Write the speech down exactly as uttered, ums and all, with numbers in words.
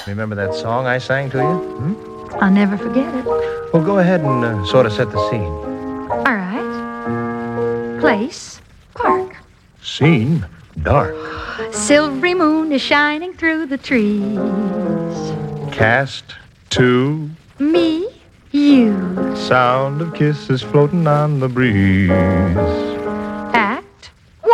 Remember that song I sang to you? Hmm? I'll never forget it. Well, go ahead and uh, sort of set the scene. All right. Place, park. Scene, dark. Silvery moon is shining through the trees. Cast, two. Me, you. Sound of kisses floating on the breeze.